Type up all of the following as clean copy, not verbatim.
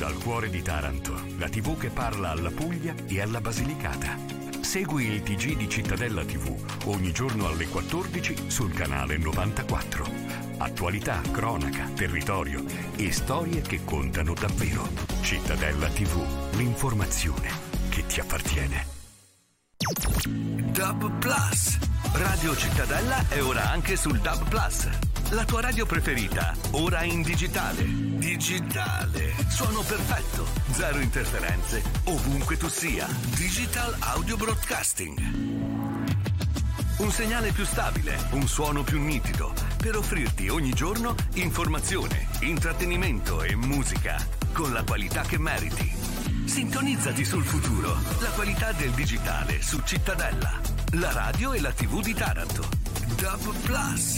Dal cuore di Taranto, la TV che parla alla Puglia e alla Basilicata. Segui il TG di Cittadella TV ogni giorno alle 14 sul canale 94. Attualità, cronaca, territorio e storie che contano davvero. Cittadella TV, l'informazione che ti appartiene. DAB Plus. Radio Cittadella è ora anche sul DAB Plus. La tua radio preferita, ora in digitale. Digitale. Suono perfetto. Zero interferenze. Ovunque tu sia. Digital Audio Broadcasting. Un segnale più stabile, un suono più nitido, per offrirti ogni giorno informazione, intrattenimento e musica con la qualità che meriti. Sintonizzati sul futuro, la qualità del digitale su Cittadella, la radio e la TV di Taranto. DAB Plus.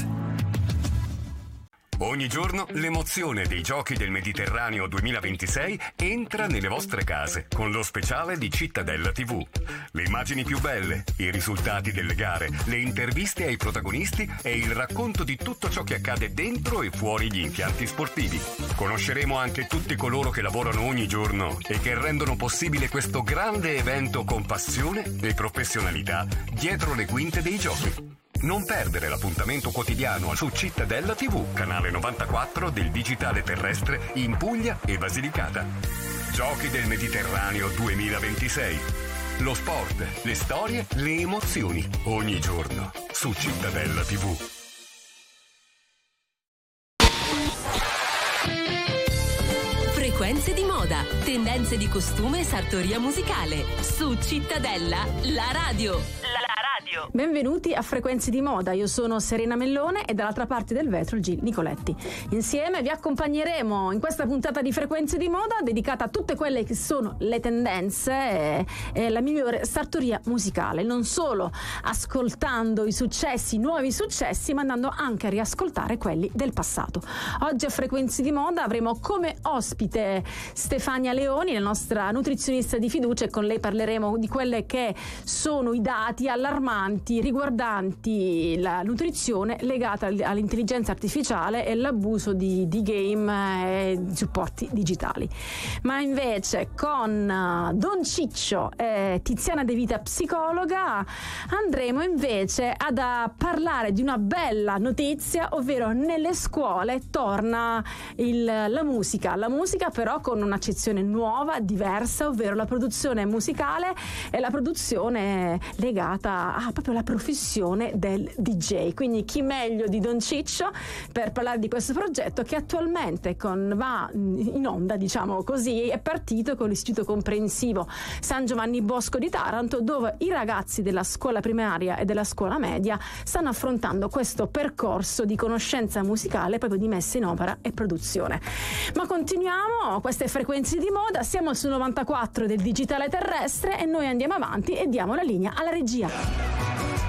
Ogni giorno l'emozione dei Giochi del Mediterraneo 2026 entra nelle vostre case con lo speciale di Cittadella TV. Le immagini più belle, i risultati delle gare, le interviste ai protagonisti e il racconto di tutto ciò che accade dentro e fuori gli impianti sportivi. Conosceremo anche tutti coloro che lavorano ogni giorno e che rendono possibile questo grande evento con passione e professionalità dietro le quinte dei Giochi. Non perdere l'appuntamento quotidiano su Cittadella TV, canale 94 del digitale terrestre in Puglia e Basilicata. Giochi del Mediterraneo 2026. Lo sport, le storie, le emozioni, ogni giorno su Cittadella TV. Frequenze di moda, tendenze di costume e sartoria musicale. Su Cittadella, la radio. Benvenuti a Frequenze di Moda, io sono Serena Mellone e dall'altra parte del vetro Gil Nicoletti. Insieme vi accompagneremo in questa puntata di Frequenze di Moda dedicata a tutte quelle che sono le tendenze e la migliore sartoria musicale, non solo ascoltando i successi, nuovi successi, ma andando anche a riascoltare quelli del passato. Oggi a Frequenze di Moda avremo come ospite Stefania Leoni, la nostra nutrizionista di fiducia, e con lei parleremo di quelle che sono i dati allarmanti riguardanti la nutrizione legata all'intelligenza artificiale e l'abuso di game e di supporti digitali. Ma invece con Don Ciccio e Tiziana De Vita, psicologa, andremo invece a parlare di una bella notizia, ovvero nelle scuole torna la musica però con un'accezione nuova, diversa, ovvero la produzione musicale e la produzione legata proprio la professione del DJ. Quindi chi meglio di Don Ciccio per parlare di questo progetto che attualmente va in onda, diciamo così, è partito con l'Istituto Comprensivo San Giovanni Bosco di Taranto, dove i ragazzi della scuola primaria e della scuola media stanno affrontando questo percorso di conoscenza musicale, proprio di messa in opera e produzione. Ma continuiamo, queste Frequenze di Moda, siamo sul 94 del digitale terrestre e noi andiamo avanti e diamo la linea alla regia.